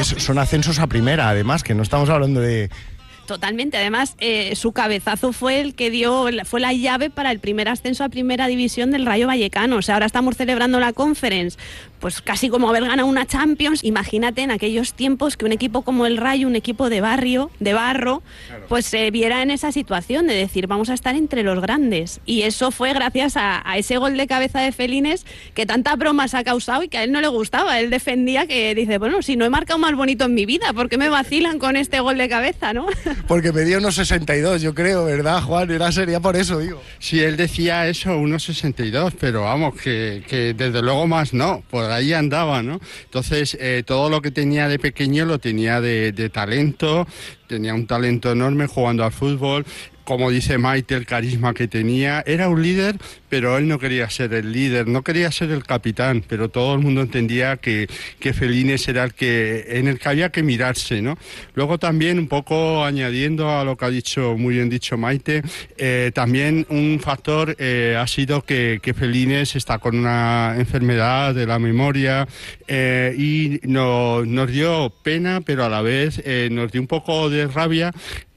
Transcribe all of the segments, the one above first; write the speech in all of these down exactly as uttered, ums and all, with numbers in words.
es, son ascensos a primera, además, que no estamos hablando de... Totalmente, además eh, su cabezazo fue el que dio, fue la llave para el primer ascenso a primera división del Rayo Vallecano. O sea, ahora estamos celebrando la Conference, pues casi como haber ganado una Champions. Imagínate en aquellos tiempos que un equipo como el Rayo, un equipo de barrio, de barro, claro, pues se eh, viera en esa situación de decir, vamos a estar entre los grandes. Y eso fue gracias a, a ese gol de cabeza de Felines que tanta broma se ha causado y que a él no le gustaba. Él defendía que dice, bueno, si no he marcado más bonito en mi vida, ¿por qué me vacilan con este gol de cabeza, no? Porque medía unos sesenta y dos, yo creo, ¿verdad, Juan? Era sería por eso, digo. Sí, él decía eso, unos sesenta y dos, pero vamos, que, que desde luego más no, por ahí andaba, ¿no? Entonces, eh, todo lo que tenía de pequeño lo tenía de, de talento, tenía un talento enorme jugando al fútbol. Como dice Maite, el carisma que tenía, era un líder, pero él no quería ser el líder, no quería ser el capitán, pero todo el mundo entendía que, que Felines era el que, en el que había que mirarse, ¿no? Luego también, un poco añadiendo a lo que ha dicho, muy bien dicho Maite, eh, también un factor eh, ha sido que, que Felines está con una enfermedad de la memoria eh, y no, nos dio pena, pero a la vez eh, nos dio un poco de rabia.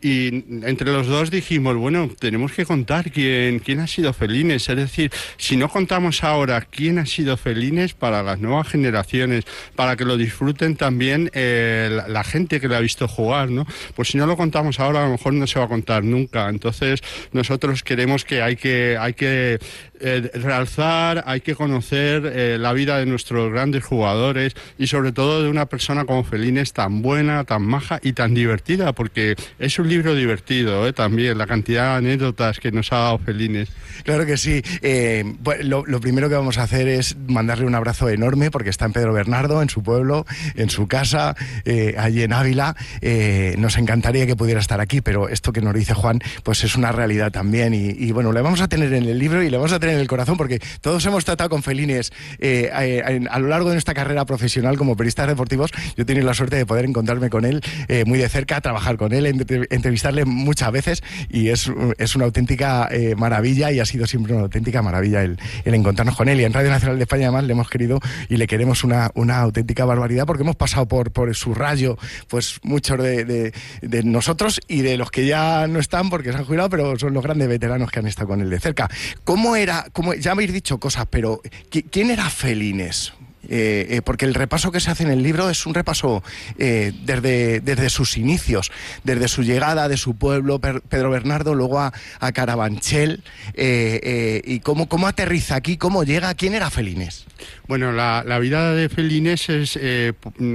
Y entre los dos dijimos, bueno, tenemos que contar quién, quién ha sido Felines. Es decir, si no contamos ahora quién ha sido Felines para las nuevas generaciones, para que lo disfruten también eh, la, la gente que le ha visto jugar, ¿no? Pues si no lo contamos ahora, a lo mejor no se va a contar nunca. Entonces, nosotros queremos que hay que, hay que eh, realzar, hay que conocer eh, la vida de nuestros grandes jugadores y sobre todo de una persona como Felines tan buena, tan maja y tan divertida, porque es un libro divertido, ¿eh? También la cantidad de anécdotas que nos ha dado Felines. Claro que sí. Eh, pues lo, lo primero que vamos a hacer es mandarle un abrazo enorme porque está en Pedro Bernardo, en su pueblo, en su casa, eh, allí en Ávila. Eh, nos encantaría que pudiera estar aquí, pero esto que nos dice Juan, pues es una realidad también. Y, y bueno, le vamos a tener en el libro y le vamos a tener en el corazón porque todos hemos tratado con Felines eh, a, a, a lo largo de nuestra carrera profesional como periodistas deportivos. Yo he tenido la suerte de poder encontrarme con él eh, muy de cerca, trabajar con él, entrevistarle muchas veces y es, es una auténtica eh, maravilla y ha sido siempre una auténtica maravilla el, el encontrarnos con él. Y en Radio Nacional de España además le hemos querido y le queremos una, una auténtica barbaridad porque hemos pasado por, por su rayo, pues muchos de, de, de nosotros y de los que ya no están porque se han jubilado, pero son los grandes veteranos que han estado con él de cerca. ¿Cómo era? Cómo, ya habéis dicho cosas, pero ¿quién era Felines? Eh, eh, porque el repaso que se hace en el libro es un repaso eh, desde, desde sus inicios, desde su llegada de su pueblo, per, Pedro Bernardo, luego a, a Carabanchel, eh, eh, y cómo, cómo aterriza aquí, cómo llega, ¿quién era Felines? Bueno, la, la vida de Felines es, eh,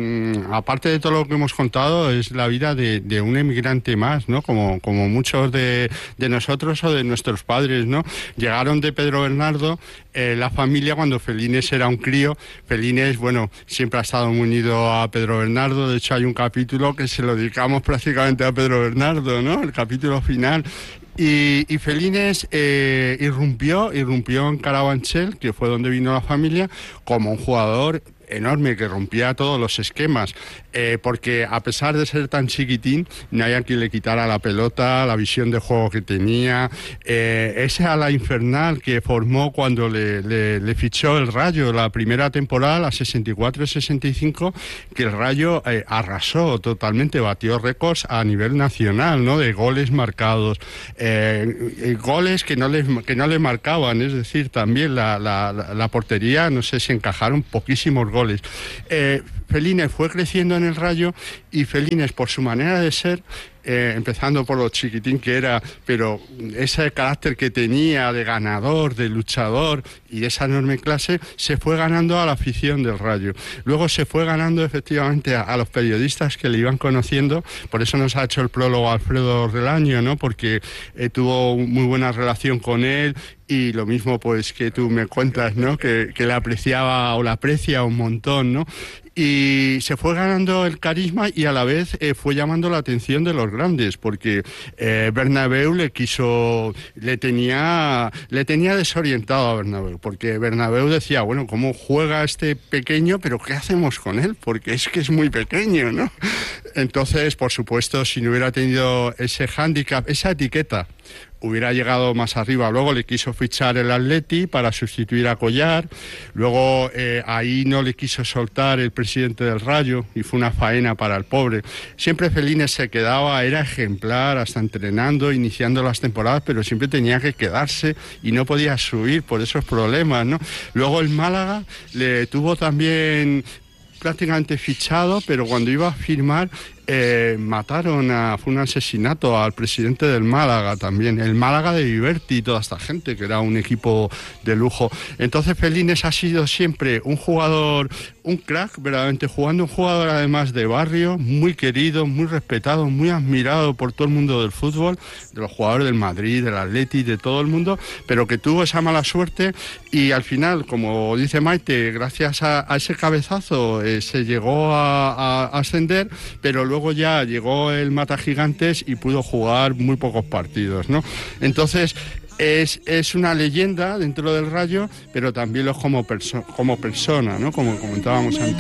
aparte de todo lo que hemos contado, es la vida de, de un emigrante más, ¿no? Como, como muchos de, de nosotros o de nuestros padres, ¿no? Llegaron de Pedro Bernardo, eh, la familia cuando Felines era un crío. Felines, bueno, siempre ha estado muy unido a Pedro Bernardo. De hecho, hay un capítulo que se lo dedicamos prácticamente a Pedro Bernardo, ¿no? El capítulo final. Y, y Felines eh, irrumpió, irrumpió en Carabanchel, que fue donde vino la familia, como un jugador enorme que rompía todos los esquemas, eh, porque a pesar de ser tan chiquitín, no había quien le quitara la pelota, la visión de juego que tenía, eh, esa ala infernal que formó cuando le, le, le fichó el Rayo la primera temporada, la sesenta y cuatro sesenta y cinco, que el Rayo eh, arrasó totalmente, batió récords a nivel nacional, ¿no? De goles marcados, eh, goles que no le que no le marcaban, es decir, también la, la, la portería, no sé si encajaron poquísimos goles. Eh, Felines fue creciendo en el Rayo y Felines, por su manera de ser, eh, empezando por lo chiquitín que era, pero ese carácter que tenía de ganador, de luchador y esa enorme clase, se fue ganando a la afición del Rayo. Luego se fue ganando efectivamente a, a los periodistas que le iban conociendo, por eso nos ha hecho el prólogo Alfredo Relaño, ¿no? Porque eh, tuvo muy buena relación con él. Y lo mismo pues que tú me cuentas, ¿no? Que, que le apreciaba o la aprecia un montón, ¿no? Y se fue ganando el carisma y a la vez eh, fue llamando la atención de los grandes, porque eh, Bernabéu le quiso, le tenía, le tenía desorientado a Bernabéu, porque Bernabéu decía, bueno, ¿cómo juega este pequeño? Pero ¿qué hacemos con él? Porque es que es muy pequeño, ¿no? Entonces, por supuesto, si no hubiera tenido ese hándicap, esa etiqueta, hubiera llegado más arriba. Luego le quiso fichar el Atleti para sustituir a Collar. Luego eh, ahí no le quiso soltar el presidente del Rayo y fue una faena para el pobre. Siempre Felines se quedaba, era ejemplar, hasta entrenando, iniciando las temporadas, pero siempre tenía que quedarse y no podía subir por esos problemas, ¿no? Luego el Málaga le tuvo también prácticamente fichado, pero cuando iba a firmar eh, mataron, a, fue un asesinato al presidente del Málaga también, el Málaga de Viverti y toda esta gente, que era un equipo de lujo. Entonces Felines ha sido siempre un jugador, un crack, verdaderamente jugando, un jugador además de barrio, muy querido, muy respetado, muy admirado por todo el mundo del fútbol, de los jugadores del Madrid, del Atleti, de todo el mundo, pero que tuvo esa mala suerte y al final, como dice Maite, gracias a, a ese cabezazo eh, se llegó a, a ascender, pero luego ya llegó el Mata Gigantes y pudo jugar muy pocos partidos, ¿no? Entonces es, es una leyenda dentro del Rayo, pero también lo es como, perso- como persona, ¿no? Como comentábamos antes.